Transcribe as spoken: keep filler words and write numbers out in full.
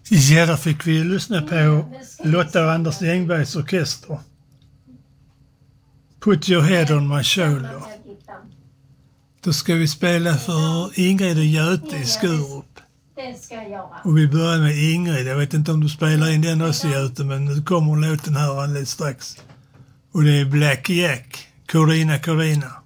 Ja, där fick vi lyssna på Lotta och Anders Engbergs orkester. Put your head on my shoulder. Då ska vi spela för Ingrid och Göte i Skurup. Det ska jag göra. Och vi börjar med Ingrid. Jag vet inte om du spelar in den också, Göte, men nu kommer låten här alldeles strax. Och det är Black Jack, Corina Corina.